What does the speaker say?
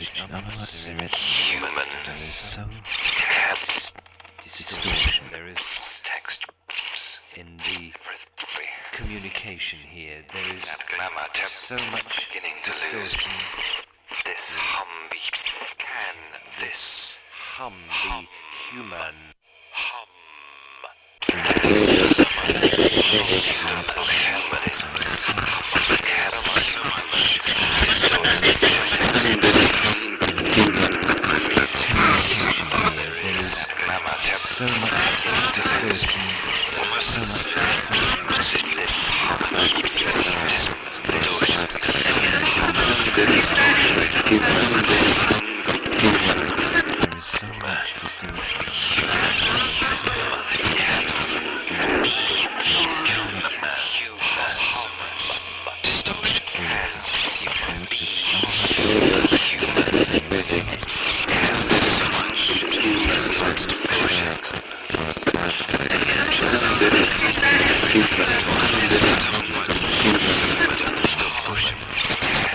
message human. There is so much distortion. There is text in the communication here. There is so much distortion. This hum be... Can this hum be human? Hum. So much distortion. So much